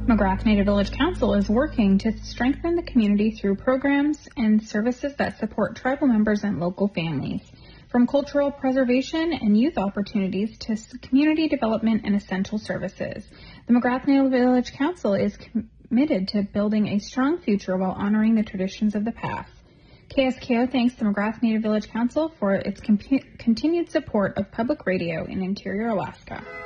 McGrath Native Village Council is working to strengthen the community through programs and services that support tribal members and local families, from cultural preservation and youth opportunities to community development and essential services. The McGrath Native Village Council is committed to building a strong future while honoring the traditions of the past. KSKO thanks the McGrath Native Village Council for its continued support of public radio in Interior Alaska.